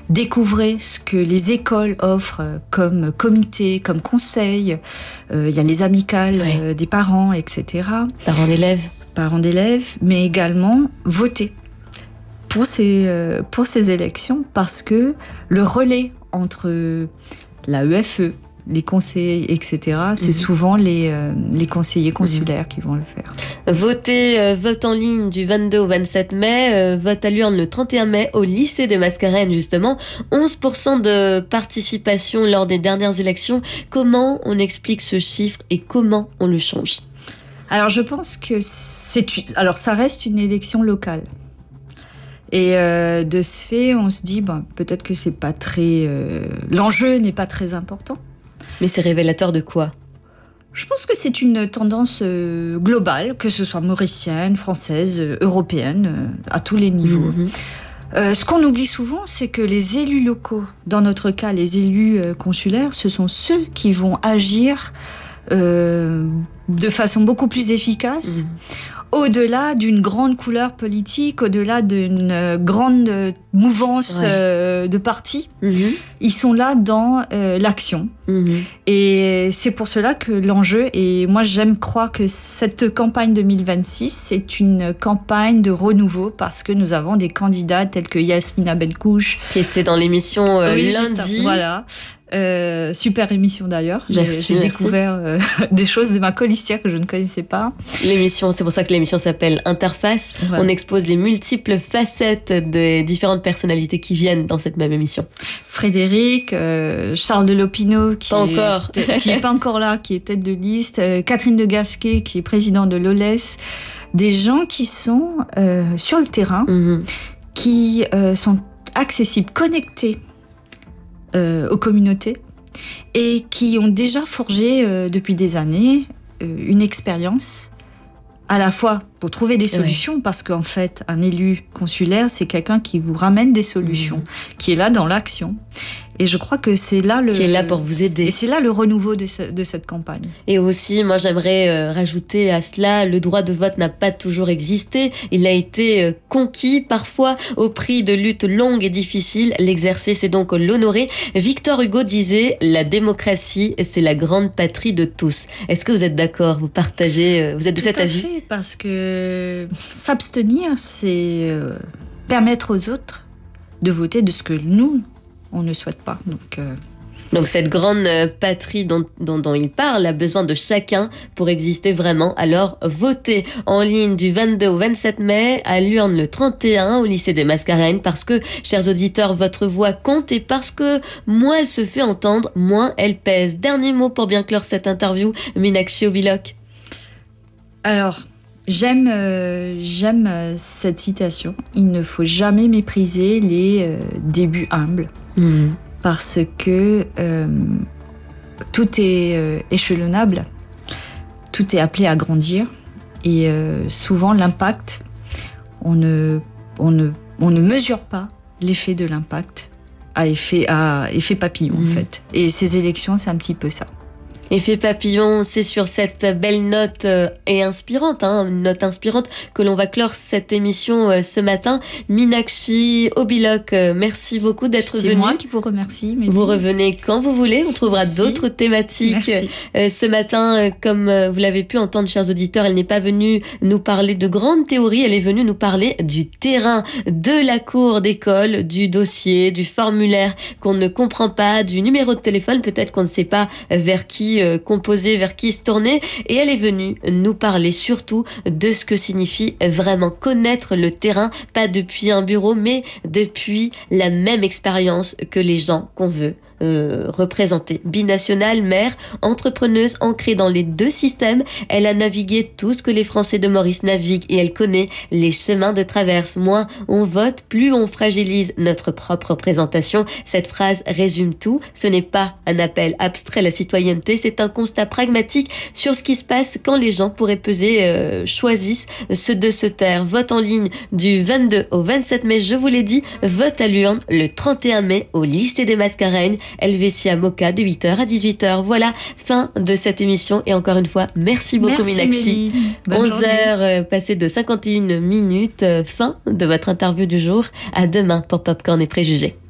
Découvrez ce que les écoles offrent comme comité, comme conseil. Il y a les amicales des parents, etc. Parents d'élèves, mais également votez pour ces élections, parce que le relais entre la EFE, les conseils, etc., c'est souvent les conseillers consulaires qui vont le faire. Votez, vote en ligne du 22 au 27 mai, vote à l'urne le 31 mai au lycée des Mascareignes, justement. 11% de participation lors des dernières élections. Comment on explique ce chiffre et comment on le change ? Alors, je pense que ça reste une élection locale. Et de ce fait, on se dit, peut-être que c'est pas très... l'enjeu n'est pas très important. Mais c'est révélateur de quoi ? Je pense que c'est une tendance globale, que ce soit mauricienne, française, européenne, à tous les niveaux. Ce qu'on oublie souvent, c'est que les élus locaux, dans notre cas les élus consulaires, ce sont ceux qui vont agir de façon beaucoup plus efficace, au-delà d'une grande couleur politique, au-delà d'une grande mouvance de partis. Ils sont là dans l'action. Et c'est pour cela que l'enjeu, et moi j'aime croire que cette campagne 2026, c'est une campagne de renouveau, parce que nous avons des candidats tels que Yasmina Benkouche, qui était dans l'émission lundi. Voilà. Super émission d'ailleurs. J'ai découvert des choses de ma colistière que je ne connaissais pas. L'émission, c'est pour ça que l'émission s'appelle Interface. Ouais. On expose les multiples facettes des différentes personnalités qui viennent dans cette même émission. Frédéric, Charles de Lopino, qui est pas encore là, qui est tête de liste, Catherine de Gasquet, qui est présidente de l'OLES. Des gens qui sont sur le terrain, qui sont accessibles, connectés aux communautés, et qui ont déjà forgé depuis des années une expérience, à la fois pour trouver des solutions, parce qu'en fait, un élu consulaire, c'est quelqu'un qui vous ramène des solutions, qui est là dans l'action. Et je crois que c'est là qui est là pour vous aider. Et c'est là le renouveau de cette campagne. Et aussi, moi, j'aimerais rajouter à cela, le droit de vote n'a pas toujours existé. Il a été conquis parfois au prix de luttes longues et difficiles. L'exercer, c'est donc l'honorer. Victor Hugo disait, la démocratie, c'est la grande patrie de tous. Est-ce que vous êtes d'accord ? Vous partagez, vous êtes de cet avis ? Tout à fait, parce que s'abstenir, c'est permettre aux autres de voter de ce que nous, on ne souhaite pas. Donc cette grande patrie dont il parle a besoin de chacun pour exister vraiment. Alors votez en ligne du 22 au 27 mai, à l'urne le 31 au lycée des Mascareignes, parce que, chers auditeurs, votre voix compte, et parce que moins elle se fait entendre, moins elle pèse. Dernier mot pour bien clore cette interview, Meenakshi Obilock. Alors, j'aime cette citation. Il ne faut jamais mépriser les débuts humbles. Parce que tout est échelonnable, tout est appelé à grandir, et souvent l'impact, on ne mesure pas l'effet de l'impact à effet papillon en fait. Et ces élections, c'est un petit peu ça. Effet papillon, c'est sur cette belle note et inspirante, une note inspirante, que l'on va clore cette émission ce matin. Meenakshi Obilock, merci beaucoup d'être venue. C'est moi qui vous remercie. Vous revenez quand vous voulez, on trouvera d'autres thématiques. Ce matin, comme vous l'avez pu entendre, chers auditeurs, elle n'est pas venue nous parler de grandes théories, elle est venue nous parler du terrain, de la cour d'école, du dossier, du formulaire qu'on ne comprend pas, du numéro de téléphone, peut-être qu'on ne sait pas vers qui composer, vers qui se tourner, et elle est venue nous parler surtout de ce que signifie vraiment connaître le terrain, pas depuis un bureau, mais depuis la même expérience que les gens qu'on veut représentée. Binationale, mère, entrepreneuse ancrée dans les deux systèmes, elle a navigué tout ce que les Français de Maurice naviguent, et elle connaît les chemins de traverse. Moins on vote, plus on fragilise notre propre représentation. Cette phrase résume tout. Ce n'est pas un appel abstrait à la citoyenneté, c'est un constat pragmatique sur ce qui se passe quand les gens pourraient peser choisissent de se taire. Vote en ligne du 22 au 27 mai, je vous l'ai dit, vote à l'urne le 31 mai au lycée des Mascareignes, Helvetia Moka, de 8h à 18h. Voilà, fin de cette émission, et encore une fois, merci beaucoup Meenakshi. 11h passées de 51 minutes, fin de votre interview du jour. À demain pour Popcorn et Préjugés.